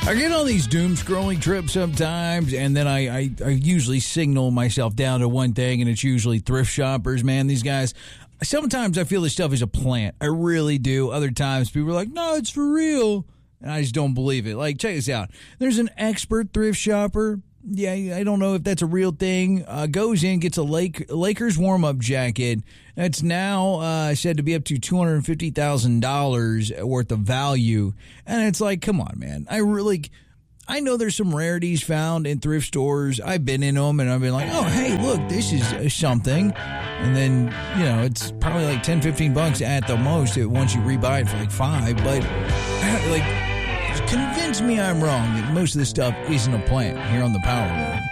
I get on these doom scrolling trips sometimes, and then I usually signal myself down to one thing, and it's usually thrift shoppers, man. These guys, sometimes I feel this stuff is a plant. I really do. Other times people are like, no, it's for real. And I just don't believe it. Like, check this out. There's an expert thrift shopper. Yeah, I don't know if that's a real thing. Goes in, gets a Lakers warm-up jacket. That's now said to be up to $250,000 worth of value. And it's like, come on, man. I know there's some rarities found in thrift stores. I've been in them, and I've been like, oh, hey, look, this is something. And then, it's probably like $10-15 at the most once you rebuy it for like $5. But, convince me I'm wrong that most of this stuff isn't a plant here on the Power Room.